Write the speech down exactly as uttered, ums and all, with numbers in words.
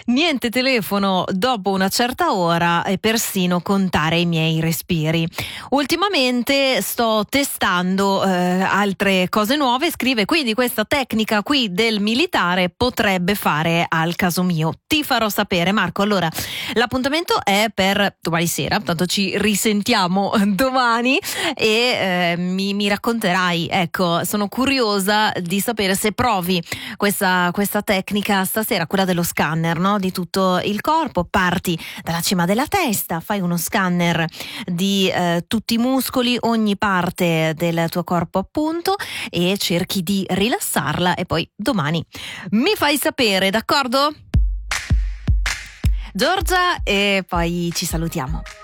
Niente telefono dopo una certa ora e persino contare i miei respiri. Ultimamente sto testando eh, altre cose nuove, scrive, quindi questa tecnica qui del militare potrebbe fare al caso mio. Ti farò sapere, Marco. Allora, l'appuntamento è per domani sera, tanto ci risentiamo domani e eh, mi, mi racconterai, ecco, sono curiosa di sapere se provi questa, questa tecnica stasera, quella dello scanner, no? Di tutto il corpo, parti dalla cima della testa, fai uno scanner di eh, tutti i muscoli, ogni parte del tuo corpo appunto, e cerchi di rilassarla e poi domani mi fai sapere, d'accordo? Giorgia, e poi ci salutiamo.